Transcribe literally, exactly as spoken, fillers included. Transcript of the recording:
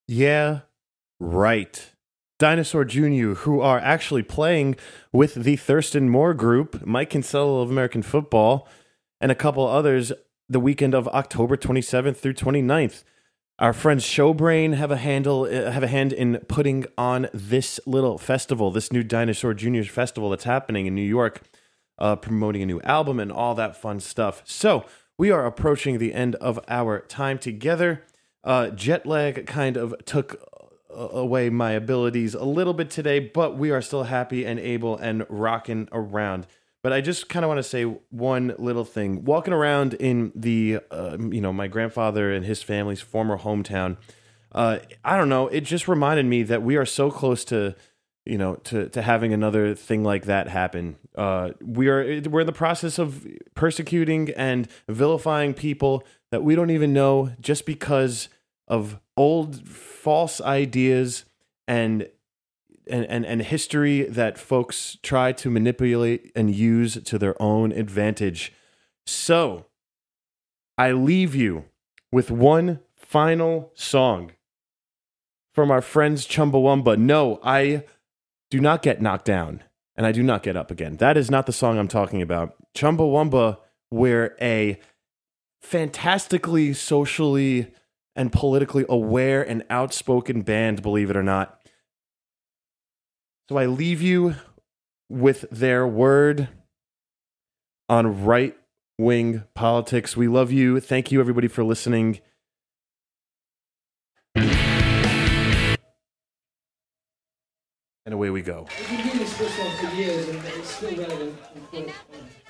Yeah, right. Dinosaur Junior, who are actually playing with the Thurston Moore group, Mike Kinsella of American Football, and a couple others the weekend of October twenty-seventh through twenty-ninth. Our friends Showbrain have a handle uh, have a hand in putting on this little festival, this new Dinosaur Juniors festival that's happening in New York, uh, promoting a new album and all that fun stuff. So we are approaching the end of our time together. Uh, jet lag kind of took away my abilities a little bit today, but we are still happy and able and rocking around. But I just kind of want to say one little thing. Walking around in the, uh, you know, my grandfather and his family's former hometown, uh, I don't know, it just reminded me that we are so close to, you know, to, to having another thing like that happen. Uh, we are, we're in the process of persecuting and vilifying people that we don't even know just because of old false ideas and And, and and history that folks try to manipulate and use to their own advantage. So, I leave you with one final song from our friends Chumbawamba. No, I do not get knocked down, and I do not get up again. That is not the song I'm talking about. Chumbawamba, where a fantastically socially and politically aware and outspoken band, believe it or not. So I leave you with their word on right-wing politics. We love you. Thank you, everybody, for listening. And away we go. We've been doing this for years, and it's still relevant.